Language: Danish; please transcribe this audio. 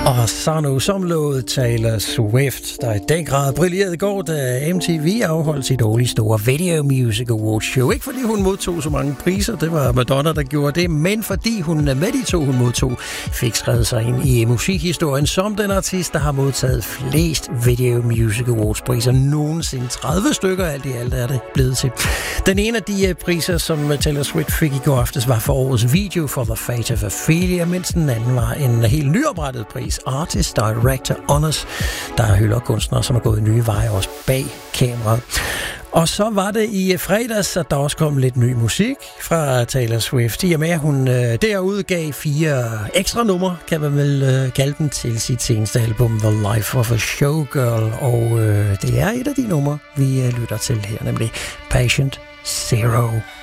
Og så nu som lovet Taylor Swift, der i den grad brillerede i går, da MTV afholdt sit årlige store Video Music Awards show. Ikke fordi hun modtog så mange priser, det var Madonna, der gjorde det, men fordi hun med de to, hun modtog, fik skrevet sig ind i musikhistorien som den artist, der har modtaget flest Video Music Awards priser nogensinde. 30 stykker alt i alt er det blevet til. Den ene af de priser, som Taylor Swift fik i går aftes, var for årets video for The Fate of Ophelia, mens den anden var en helt nyoprettet pris, Artist Director Honors, der hylder kunstnere, som har gået nye veje også bag kameraet. Og så var det i fredags, at der også kom lidt ny musik fra Taylor Swift. I og med, at hun derude gav 4 ekstra numre, kan man vel kalde den, til sit seneste album, The Life of a Showgirl. Og det er et af de numre, vi lytter til her, nemlig Patient Zero.